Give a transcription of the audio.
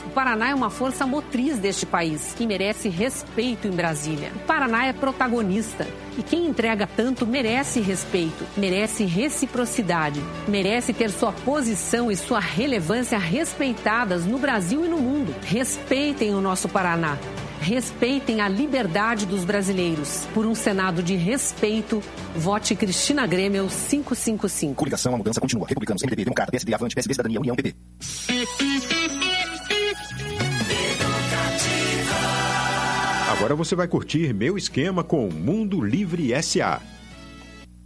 O Paraná é uma força motriz deste país e merece respeito em Brasília. O Paraná é protagonista e quem entrega tanto merece respeito, merece reciprocidade, merece ter sua posição e sua relevância respeitadas no Brasil e no mundo. Respeitem o nosso Paraná. Respeitem a liberdade dos brasileiros. Por um Senado de respeito, vote Cristina Grêmio 555. Coligação, a mudança continua. Republicanos, MDB, Democrata, PSD, Avante, PSD, Cidadania, União, PP. Agora você vai curtir Meu Esquema com Mundo Livre S.A.